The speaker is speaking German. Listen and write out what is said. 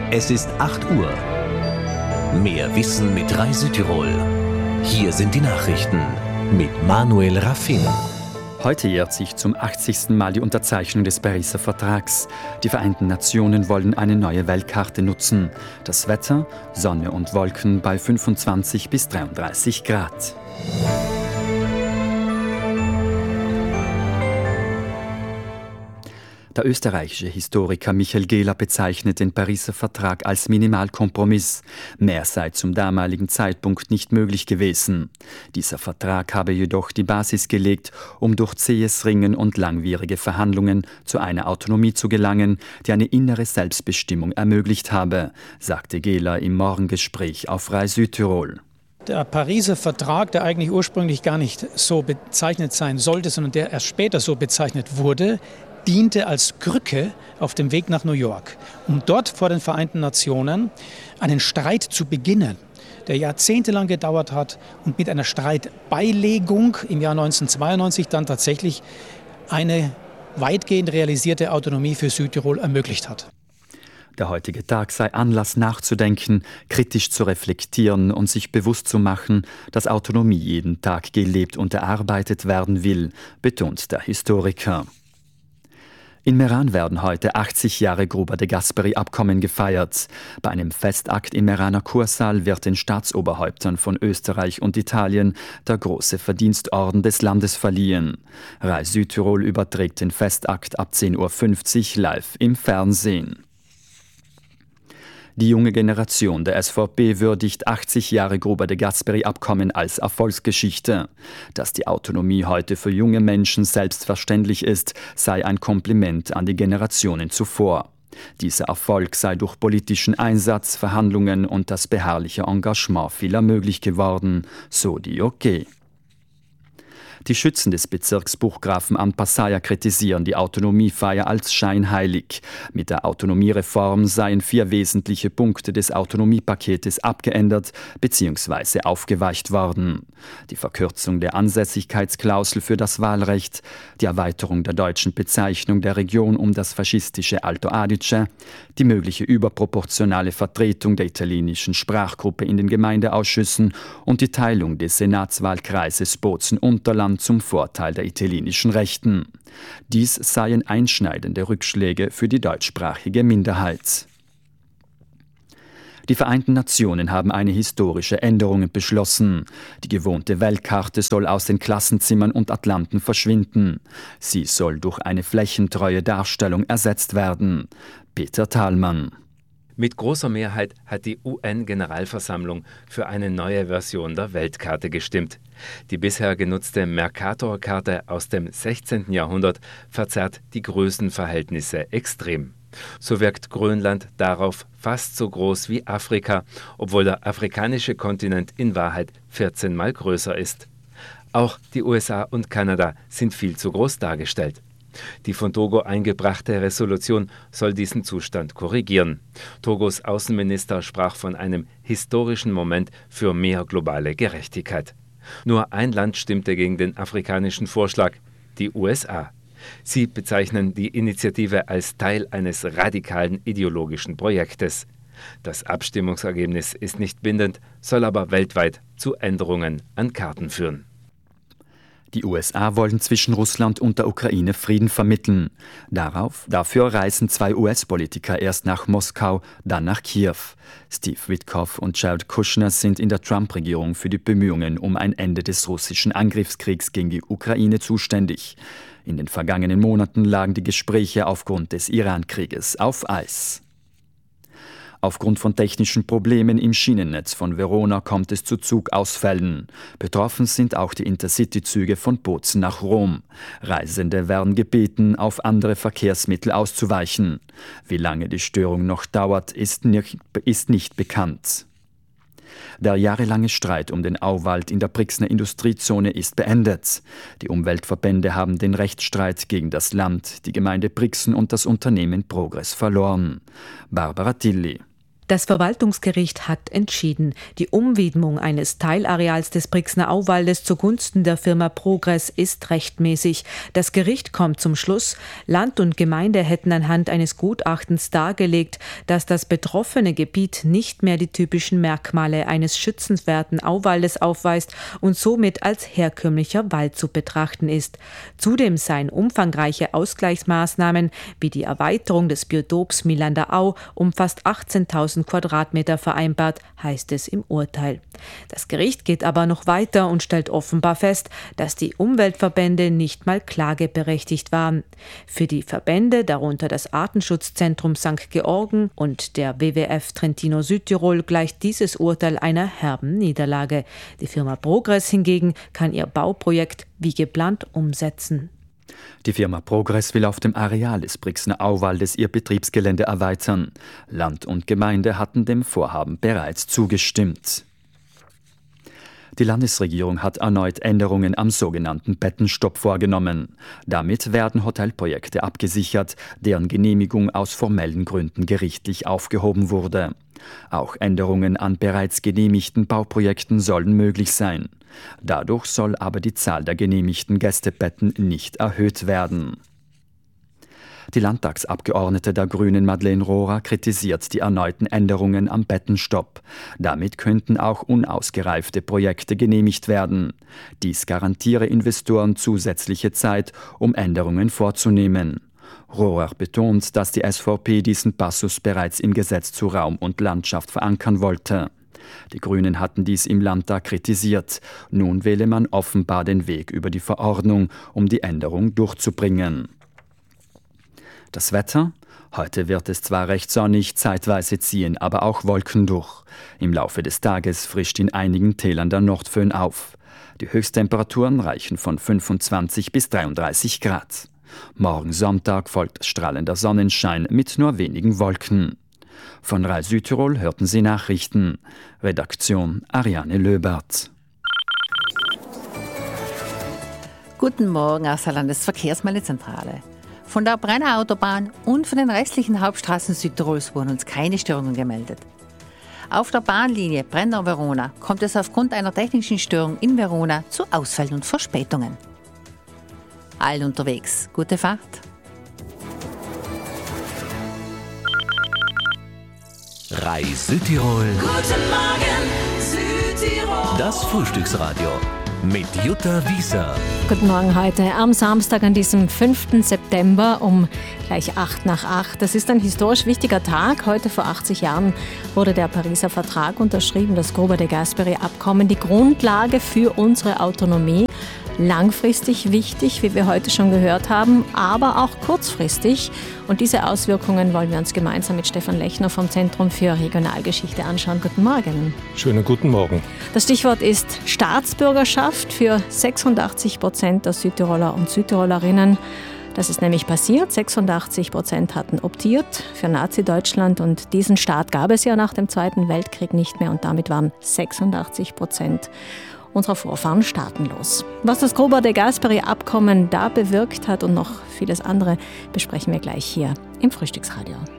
Es ist 8 Uhr. Mehr Wissen mit Rai Südtirol. Hier sind die Nachrichten mit Manuel Raffin. Heute jährt sich zum 80. Mal die Unterzeichnung des Pariser Vertrags. Die Vereinten Nationen wollen eine neue Weltkarte nutzen. Das Wetter, Sonne und Wolken bei 25 bis 33 Grad. Der österreichische Historiker Michael Gehler bezeichnet den Pariser Vertrag als Minimalkompromiss. Mehr sei zum damaligen Zeitpunkt nicht möglich gewesen. Dieser Vertrag habe jedoch die Basis gelegt, um durch zähes Ringen und langwierige Verhandlungen zu einer Autonomie zu gelangen, die eine innere Selbstbestimmung ermöglicht habe, sagte Gehler im Morgengespräch auf Rai Südtirol. Der Pariser Vertrag, der eigentlich ursprünglich gar nicht so bezeichnet sein sollte, sondern der erst später so bezeichnet wurde, diente als Krücke auf dem Weg nach New York, um dort vor den Vereinten Nationen einen Streit zu beginnen, der jahrzehntelang gedauert hat und mit einer Streitbeilegung im Jahr 1992 dann tatsächlich eine weitgehend realisierte Autonomie für Südtirol ermöglicht hat. Der heutige Tag sei Anlass nachzudenken, kritisch zu reflektieren und sich bewusst zu machen, dass Autonomie jeden Tag gelebt und erarbeitet werden will, betont der Historiker. In Meran werden heute 80 Jahre Gruber de Gasperi-Abkommen gefeiert. Bei einem Festakt im Meraner Kursaal wird den Staatsoberhäuptern von Österreich und Italien der große Verdienstorden des Landes verliehen. Rai Südtirol überträgt den Festakt ab 10.50 Uhr live im Fernsehen. Die junge Generation der SVP würdigt 80 Jahre Gruber de Gasperi-Abkommen als Erfolgsgeschichte. Dass die Autonomie heute für junge Menschen selbstverständlich ist, sei ein Kompliment an die Generationen zuvor. Dieser Erfolg sei durch politischen Einsatz, Verhandlungen und das beharrliche Engagement vieler möglich geworden, so die OK. Die Schützen des Bezirks Burggrafenamt Passaier kritisieren die Autonomiefeier als scheinheilig. Mit der Autonomiereform seien 4 wesentliche Punkte des Autonomiepaketes abgeändert bzw. aufgeweicht worden. Die Verkürzung der Ansässigkeitsklausel für das Wahlrecht, die Erweiterung der deutschen Bezeichnung der Region um das faschistische Alto Adige, die mögliche überproportionale Vertretung der italienischen Sprachgruppe in den Gemeindeausschüssen und die Teilung des Senatswahlkreises Bozen-Unterland zum Vorteil der italienischen Rechten. Dies seien einschneidende Rückschläge für die deutschsprachige Minderheit. Die Vereinten Nationen haben eine historische Änderung beschlossen. Die gewohnte Weltkarte soll aus den Klassenzimmern und Atlanten verschwinden. Sie soll durch eine flächentreue Darstellung ersetzt werden. Peter Thalmann. Mit großer Mehrheit hat die UN-Generalversammlung für eine neue Version der Weltkarte gestimmt. Die bisher genutzte Mercator-Karte aus dem 16. Jahrhundert verzerrt die Größenverhältnisse extrem. So wirkt Grönland darauf fast so groß wie Afrika, obwohl der afrikanische Kontinent in Wahrheit 14 Mal größer ist. Auch die USA und Kanada sind viel zu groß dargestellt. Die von Togo eingebrachte Resolution soll diesen Zustand korrigieren. Togos Außenminister sprach von einem historischen Moment für mehr globale Gerechtigkeit. Nur ein Land stimmte gegen den afrikanischen Vorschlag, die USA. Sie bezeichnen die Initiative als Teil eines radikalen ideologischen Projektes. Das Abstimmungsergebnis ist nicht bindend, soll aber weltweit zu Änderungen an Karten führen. Die USA wollen zwischen Russland und der Ukraine Frieden vermitteln. Dafür reisen 2 US-Politiker erst nach Moskau, dann nach Kiew. Steve Witkoff und Jared Kushner sind in der Trump-Regierung für die Bemühungen um ein Ende des russischen Angriffskriegs gegen die Ukraine zuständig. In den vergangenen Monaten lagen die Gespräche aufgrund des Iran-Krieges auf Eis. Aufgrund von technischen Problemen im Schienennetz von Verona kommt es zu Zugausfällen. Betroffen sind auch die Intercity-Züge von Bozen nach Rom. Reisende werden gebeten, auf andere Verkehrsmittel auszuweichen. Wie lange die Störung noch dauert, ist nicht bekannt. Der jahrelange Streit um den Auwald in der Brixner Industriezone ist beendet. Die Umweltverbände haben den Rechtsstreit gegen das Land, die Gemeinde Brixen und das Unternehmen Progress verloren. Barbara Tilly. Das Verwaltungsgericht hat entschieden, die Umwidmung eines Teilareals des Brixner Auwaldes zugunsten der Firma Progress ist rechtmäßig. Das Gericht kommt zum Schluss, Land und Gemeinde hätten anhand eines Gutachtens dargelegt, dass das betroffene Gebiet nicht mehr die typischen Merkmale eines schützenswerten Auwaldes aufweist und somit als herkömmlicher Wald zu betrachten ist. Zudem seien umfangreiche Ausgleichsmaßnahmen wie die Erweiterung des Biotops Milander Au um fast 18.000 Quadratmeter vereinbart, heißt es im Urteil. Das Gericht geht aber noch weiter und stellt offenbar fest, dass die Umweltverbände nicht mal klageberechtigt waren. Für die Verbände, darunter das Artenschutzzentrum St. Georgen und der WWF Trentino Südtirol, gleicht dieses Urteil einer herben Niederlage. Die Firma Progress hingegen kann ihr Bauprojekt wie geplant umsetzen. Die Firma Progress will auf dem Areal des Brixner Auwaldes ihr Betriebsgelände erweitern. Land und Gemeinde hatten dem Vorhaben bereits zugestimmt. Die Landesregierung hat erneut Änderungen am sogenannten Bettenstopp vorgenommen. Damit werden Hotelprojekte abgesichert, deren Genehmigung aus formellen Gründen gerichtlich aufgehoben wurde. Auch Änderungen an bereits genehmigten Bauprojekten sollen möglich sein. Dadurch soll aber die Zahl der genehmigten Gästebetten nicht erhöht werden. Die Landtagsabgeordnete der Grünen Madeleine Rohrer kritisiert die erneuten Änderungen am Bettenstopp. Damit könnten auch unausgereifte Projekte genehmigt werden. Dies garantiere Investoren zusätzliche Zeit, um Änderungen vorzunehmen. Rohrer betont, dass die SVP diesen Passus bereits im Gesetz zu Raum und Landschaft verankern wollte. Die Grünen hatten dies im Landtag kritisiert. Nun wähle man offenbar den Weg über die Verordnung, um die Änderung durchzubringen. Das Wetter? Heute wird es zwar recht sonnig, zeitweise ziehen aber auch Wolken durch. Im Laufe des Tages frischt in einigen Tälern der Nordföhn auf. Die Höchsttemperaturen reichen von 25 bis 33 Grad. Morgen Sonntag folgt strahlender Sonnenschein mit nur wenigen Wolken. Von RAI Südtirol hörten Sie Nachrichten. Redaktion Ariane Löbert. Guten Morgen aus der Landesverkehrsmeldezentrale. Von der Brenner Autobahn und von den restlichen Hauptstraßen Südtirols wurden uns keine Störungen gemeldet. Auf der Bahnlinie Brenner-Verona kommt es aufgrund einer technischen Störung in Verona zu Ausfällen und Verspätungen. Allen unterwegs, gute Fahrt. RAI Südtirol. Guten Morgen, Südtirol. Das Frühstücksradio mit Jutta Wieser. Guten Morgen heute am Samstag, an diesem 5. September um gleich 8:08. Das ist ein historisch wichtiger Tag. Heute vor 80 Jahren wurde der Pariser Vertrag unterschrieben, das Gruber-de-Gasperi-Abkommen, die Grundlage für unsere Autonomie. Langfristig wichtig, wie wir heute schon gehört haben, aber auch kurzfristig. Und diese Auswirkungen wollen wir uns gemeinsam mit Stefan Lechner vom Zentrum für Regionalgeschichte anschauen. Guten Morgen. Schönen guten Morgen. Das Stichwort ist Staatsbürgerschaft für 86% der Südtiroler und Südtirolerinnen. Das ist nämlich passiert. 86% hatten optiert für Nazi-Deutschland und diesen Staat gab es ja nach dem Zweiten Weltkrieg nicht mehr und damit waren 86% unserer Vorfahren staatenlos. Was das Gruber-de-Gasperi-Abkommen da bewirkt hat und noch vieles andere, besprechen wir gleich hier im Frühstücksradio.